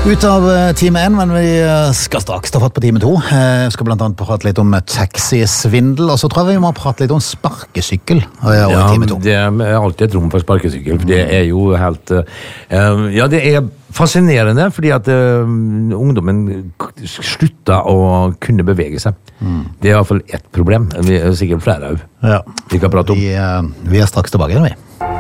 Ut av time 1, men vi skal straks ta fatt på time 2. Vi skal blant annet prate litt om taxisvindel, og så tror jeg vi må prate litt om sparkesykkel i time 2. Det er alltid et rom for sparkesykkel, for det er jo helt... Ja, det er fascinerende, fordi at ungdommen slutter å kunne bevege seg. Det er i hvert fall et problem. Vi er sikkert flere av. Ja. Vi kan prate om. Vi er straks tilbake, vi.